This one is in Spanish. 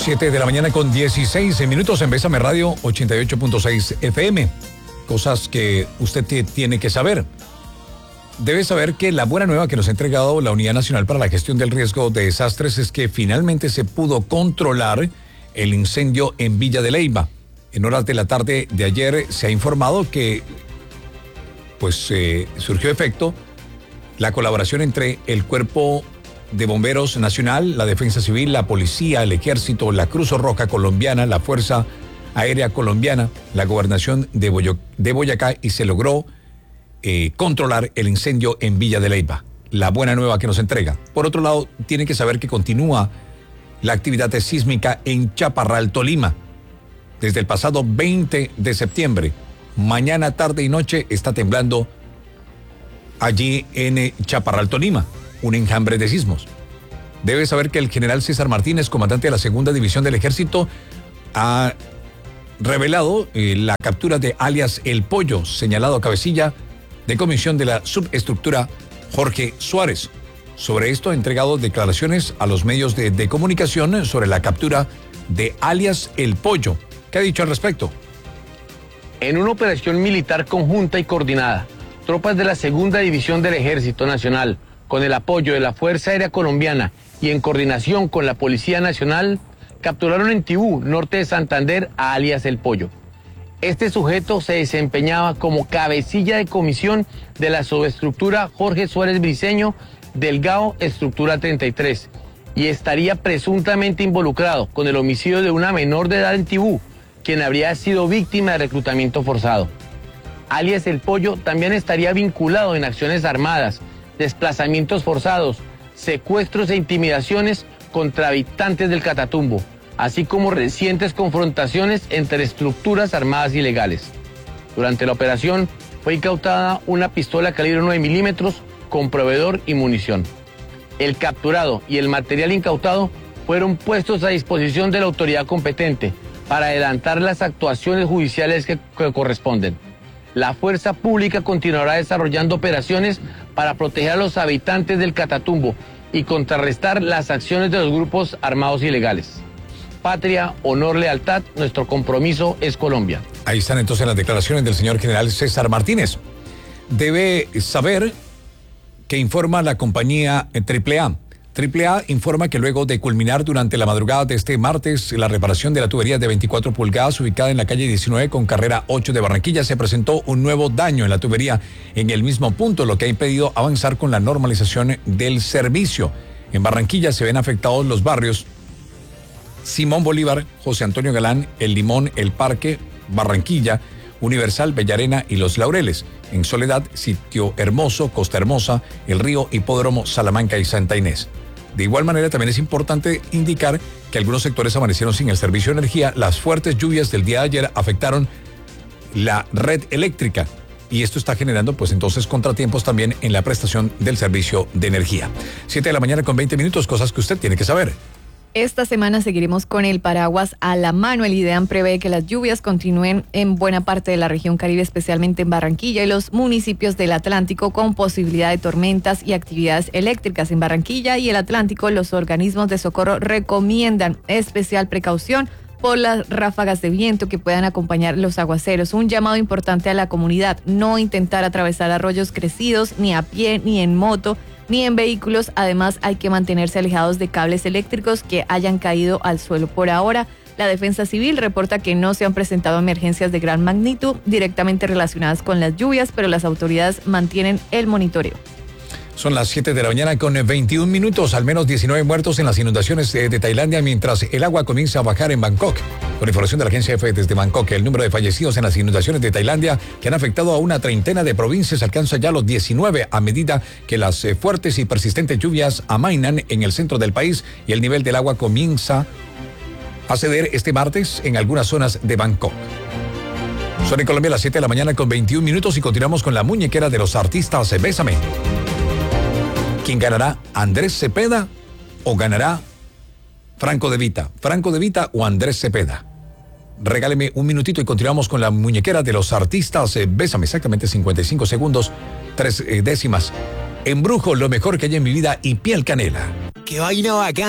7 de la mañana con 16 minutos en Bésame Radio 88.6 FM. Cosas que usted tiene que saber. Debe saber que la buena nueva que nos ha entregado la Unidad Nacional para la Gestión del Riesgo de Desastres es que finalmente se pudo controlar el incendio en Villa de Leyva. En horas de la tarde de ayer se ha informado que surgió efecto la colaboración entre el Cuerpo de Bomberos Nacional, la Defensa Civil, la Policía, el Ejército, la Cruz Roja Colombiana, la Fuerza Aérea Colombiana, la Gobernación de Boyacá, y se logró controlar el incendio en Villa de Leyva. La buena nueva que nos entrega. Por otro lado, tiene que saber que continúa la actividad sísmica en Chaparral, Tolima. Desde el pasado 20 de septiembre, mañana, tarde y noche, está temblando allí en Chaparral, Tolima. Un enjambre de sismos. Debe saber que el general César Martínez, comandante de la Segunda División del Ejército, ha revelado la captura de alias El Pollo, señalado a cabecilla de comisión de la subestructura Jorge Suárez. Sobre esto ha entregado declaraciones a los medios de comunicación sobre la captura de alias El Pollo. ¿Qué ha dicho al respecto? En una operación militar conjunta y coordinada, tropas de la Segunda División del Ejército Nacional, con el apoyo de la Fuerza Aérea Colombiana y en coordinación con la Policía Nacional, capturaron en Tibú, norte de Santander, a alias El Pollo. Este sujeto se desempeñaba como cabecilla de comisión de la subestructura Jorge Suárez Briceño del GAO Estructura 33 y estaría presuntamente involucrado con el homicidio de una menor de edad en Tibú, quien habría sido víctima de reclutamiento forzado. Alias El Pollo también estaría vinculado en acciones armadas, desplazamientos forzados, secuestros e intimidaciones contra habitantes del Catatumbo, así como recientes confrontaciones entre estructuras armadas ilegales. Durante la operación fue incautada una pistola calibre 9 milímetros con proveedor y munición. El capturado y el material incautado fueron puestos a disposición de la autoridad competente para adelantar las actuaciones judiciales que corresponden. La fuerza pública continuará desarrollando operaciones para proteger a los habitantes del Catatumbo y contrarrestar las acciones de los grupos armados ilegales. Patria, honor, lealtad, nuestro compromiso es Colombia. Ahí están entonces las declaraciones del señor general César Martínez. Debe saber que informa la compañía AAA. AAA informa que luego de culminar durante la madrugada de este martes la reparación de la tubería de 24 pulgadas ubicada en la calle 19 con carrera 8 de Barranquilla, se presentó un nuevo daño en la tubería en el mismo punto, lo que ha impedido avanzar con la normalización del servicio. En Barranquilla se ven afectados los barrios Simón Bolívar, José Antonio Galán, El Limón, El Parque, Barranquilla, Universal, Bellarena y Los Laureles. En Soledad, Sitio Hermoso, Costa Hermosa, El Río, Hipódromo, Salamanca y Santa Inés. De igual manera, también es importante indicar que algunos sectores amanecieron sin el servicio de energía. Las fuertes lluvias del día de ayer afectaron la red eléctrica y esto está generando entonces contratiempos también en la prestación del servicio de energía. 7 de la mañana con 20 minutos, cosas que usted tiene que saber. Esta semana seguiremos con el paraguas a la mano. El IDEAM prevé que las lluvias continúen en buena parte de la región Caribe, especialmente en Barranquilla y los municipios del Atlántico, con posibilidad de tormentas y actividades eléctricas. En Barranquilla y el Atlántico, los organismos de socorro recomiendan especial precaución por las ráfagas de viento que puedan acompañar los aguaceros. Un llamado importante a la comunidad: no intentar atravesar arroyos crecidos ni a pie ni en moto ni en vehículos. Además, hay que mantenerse alejados de cables eléctricos que hayan caído al suelo. Por ahora, la Defensa Civil reporta que no se han presentado emergencias de gran magnitud directamente relacionadas con las lluvias, pero las autoridades mantienen el monitoreo. Son las 7 de la mañana con 21 minutos, al menos 19 muertos en las inundaciones de Tailandia mientras el agua comienza a bajar en Bangkok. Con información de la agencia EFE desde Bangkok, el número de fallecidos en las inundaciones de Tailandia, que han afectado a una treintena de provincias, alcanza ya los 19 a medida que las fuertes y persistentes lluvias amainan en el centro del país y el nivel del agua comienza a ceder este martes en algunas zonas de Bangkok. Son en Colombia las 7 de la mañana con 21 minutos y continuamos con la muñequera de los artistas. Bésame. ¿Quién ganará? ¿Andrés Cepeda o ganará Franco De Vita? ¿Franco De Vita o Andrés Cepeda? Regáleme un minutito y continuamos con la muñequera de los artistas. Bésame, exactamente 55 segundos, 3 décimas. Embrujo, lo mejor que hay en mi vida y Piel Canela. ¡Qué vaina bacana!